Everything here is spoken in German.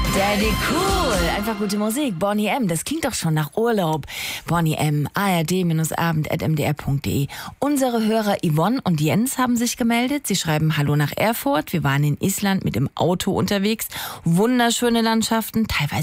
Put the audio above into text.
Daddy cool. Einfach gute Musik. Bonnie M. Das klingt doch schon nach Urlaub. Bonnie M. ard-abend@mdr.de. Unsere Hörer Yvonne und Jens haben sich gemeldet. Sie schreiben Hallo nach Erfurt. Wir waren in Island mit dem Auto unterwegs. Wunderschöne Landschaften, teilweise